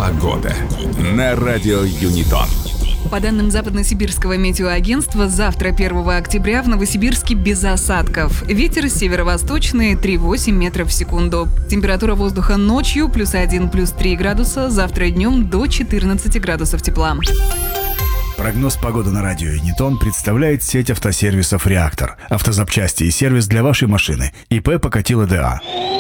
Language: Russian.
Погода на радио Юнитон. По данным Западно-Сибирского метеоагентства, завтра, 1 октября, в Новосибирске без осадков. Ветер северо-восточный 3,8 метров в секунду. Температура воздуха ночью +1, +3 градуса. Завтра днем до 14 градусов тепла. Прогноз погоды на радио Юнитон представляет сеть автосервисов «Реактор». Автозапчасти и сервис для вашей машины. ИП Покатило ДА.